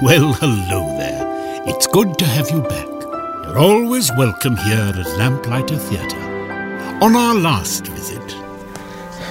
Well, hello there. It's good to have you back. You're always welcome here at Lamplighter Theatre. On our last visit,